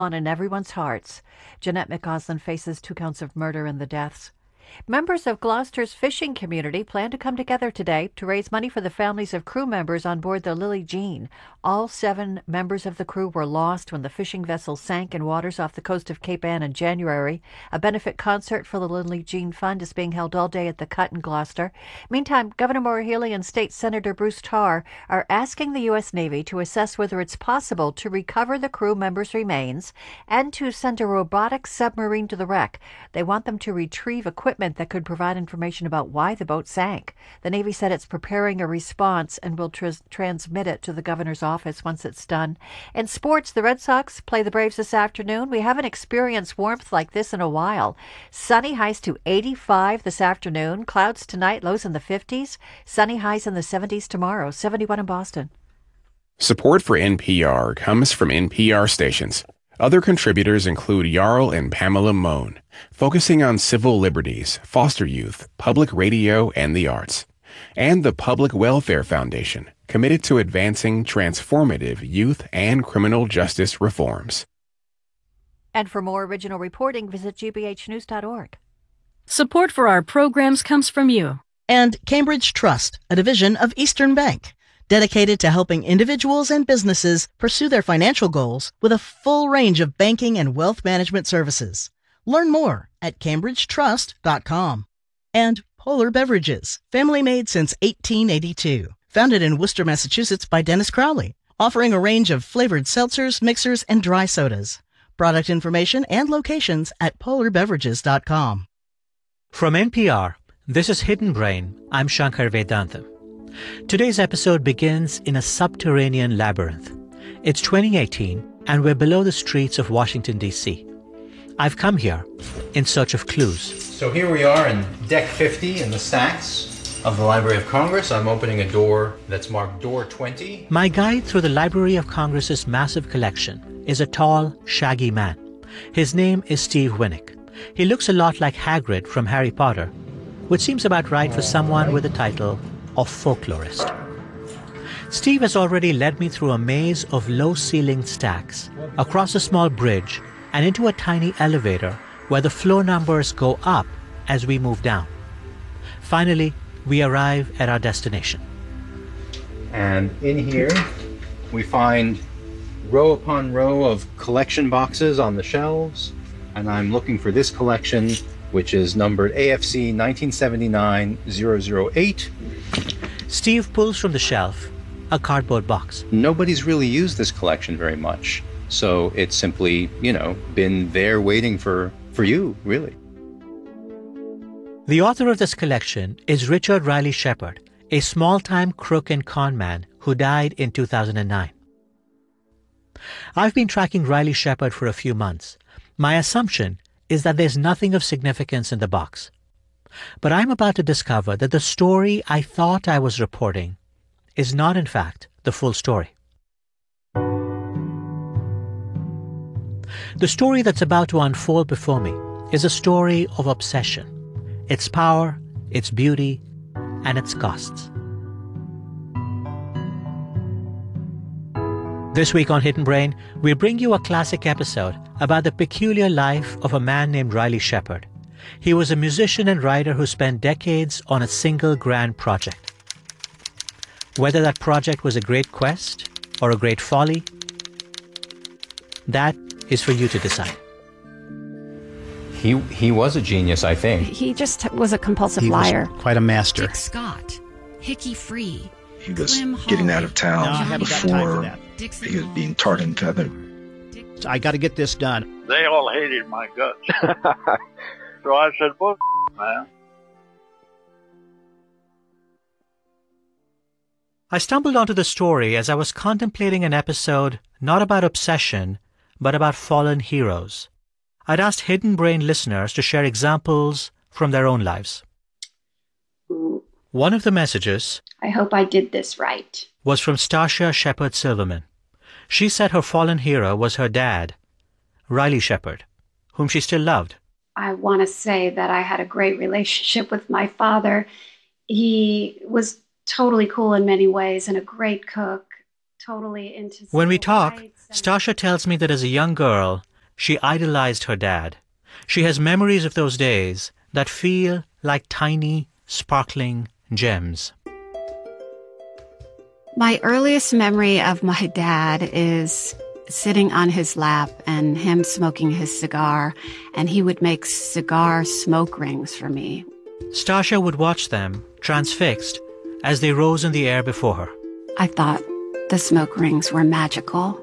on in everyone's hearts. Jeanette McCausland faces 2 counts of murder in the deaths. Members of Gloucester's fishing community plan to come together today to raise money for the families of crew members on board the Lily Jean. All 7 members of the crew were lost when the fishing vessel sank in waters off the coast of Cape Ann in January. A benefit concert for the Lily Jean Fund is being held all day at the Cut in Gloucester. Meantime, Governor Maura Healey and State Senator Bruce Tarr are asking the U.S. Navy to assess whether it's possible to recover the crew members' remains and to send a robotic submarine to the wreck. They want them to retrieve equipment that could provide information about why the boat sank. The Navy said it's preparing a response and will transmit it to the governor's office once it's done. In sports, the Red Sox play the Braves this afternoon. We haven't experienced warmth like this in a while. Sunny highs to 85 this afternoon. Clouds tonight, lows in the 50s. Sunny highs in the 70s tomorrow, 71 in Boston. Support for NPR comes from NPR stations. Other contributors include Jarl and Pamela Mohn, focusing on civil liberties, foster youth, public radio, and the arts. And the Public Welfare Foundation, committed to advancing transformative youth and criminal justice reforms. And for more original reporting, visit gbhnews.org. Support for our programs comes from you. And Cambridge Trust, a division of Eastern Bank, dedicated to helping individuals and businesses pursue their financial goals with a full range of banking and wealth management services. Learn more at cambridgetrust.com. And Polar Beverages, family made since 1882. Founded in Worcester, Massachusetts by Dennis Crowley, offering a range of flavored seltzers, mixers, and dry sodas. Product information and locations at polarbeverages.com. From NPR, this is Hidden Brain. I'm Shankar Vedantam. Today's episode begins in a subterranean labyrinth. It's 2018, and we're below the streets of Washington, D.C. I've come here in search of clues. So here we are in Deck 50 in the stacks of the Library of Congress. I'm opening a door that's marked Door 20. My guide through the Library of Congress's massive collection is a tall, shaggy man. His name is Steve Winnick. He looks a lot like Hagrid from Harry Potter, which seems about right for someone with the title of folklorist. Steve has already led me through a maze of low-ceilinged stacks, across a small bridge, and into a tiny elevator where the floor numbers go up as we move down. Finally, we arrive at our destination. And in here, we find row upon row of collection boxes on the shelves, and I'm looking for this collection, which is numbered AFC 1979-008. Steve pulls from the shelf a cardboard box. Nobody's really used this collection very much, so it's simply, been there waiting for you, really. The author of this collection is Richard Riley Shepard, a small-time crook and con man who died in 2009. I've been tracking Riley Shepard for a few months. My assumption is that there's nothing of significance in the box. But I'm about to discover that the story I thought I was reporting is not, in fact, the full story. The story that's about to unfold before me is a story of obsession, its power, its beauty, and its costs. This week on Hidden Brain, we bring you a classic episode about the peculiar life of a man named Riley Shepard. He was a musician and writer who spent decades on a single grand project. Whether that project was a great quest or a great folly, that is for you to decide. He was a genius, I think. He just was a compulsive liar. Was quite a master. Dick Scott, Hickey Free, he was Clem getting Hawley, out of town before he was being tarred and feathered. I got to get this done. They all hated my guts. So I said, well, man. I stumbled onto the story as I was contemplating an episode not about obsession, but about fallen heroes. I'd asked Hidden Brain listeners to share examples from their own lives. One of the messages, I hope I did this right, was from Stacia Shepard Silverman. She said her fallen hero was her dad, Riley Shepard, whom she still loved. I want to say that I had a great relationship with my father. He was totally cool in many ways and a great cook, totally into... When we talk, Stacia tells me that as a young girl, she idolized her dad. She has memories of those days that feel like tiny, sparkling gems. My earliest memory of my dad is sitting on his lap and him smoking his cigar, and he would make cigar smoke rings for me. Stasha would watch them, transfixed, as they rose in the air before her. I thought the smoke rings were magical.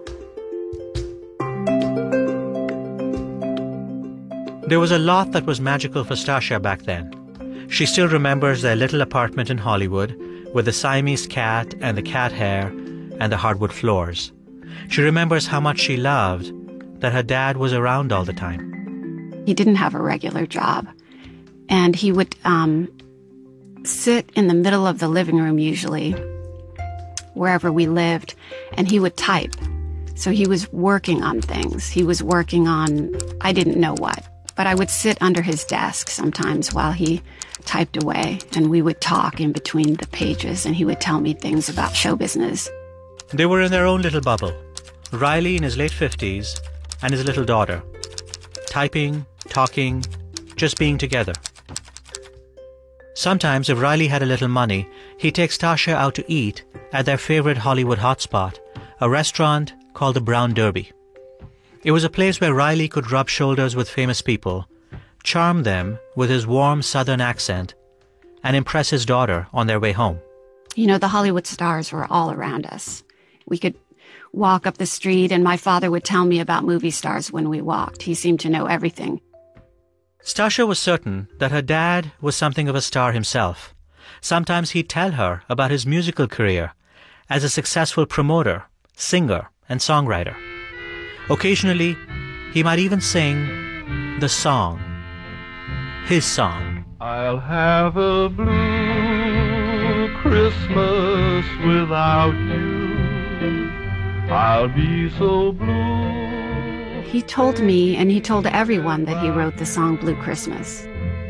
There was a lot that was magical for Stasha back then. She still remembers their little apartment in Hollywood with the Siamese cat and the cat hair and the hardwood floors. She remembers how much she loved that her dad was around all the time. He didn't have a regular job, and he would sit in the middle of the living room usually, wherever we lived, and he would type. So he was working on things. He was working on, I didn't know what. But I would sit under his desk sometimes while he typed away, and we would talk in between the pages, and he would tell me things about show business. They were in their own little bubble. Riley in his late 50s and his little daughter. Typing, talking, just being together. Sometimes, if Riley had a little money, he'd take Stasha out to eat at their favorite Hollywood hotspot, a restaurant called the Brown Derby. It was a place where Riley could rub shoulders with famous people, charm them with his warm southern accent, and impress his daughter on their way home. You know, the Hollywood stars were all around us. We could walk up the street, and my father would tell me about movie stars when we walked. He seemed to know everything. Stasha was certain that her dad was something of a star himself. Sometimes he'd tell her about his musical career as a successful promoter, singer, and songwriter. Occasionally, he might even sing the song, his song. I'll have a blue Christmas without you. I'll be so blue. He told me, and he told everyone, that he wrote the song Blue Christmas.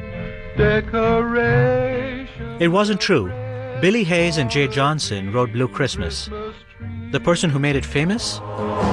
Decoration. It wasn't true. Billy Hayes and Jay Johnson wrote Blue Christmas. The person who made it famous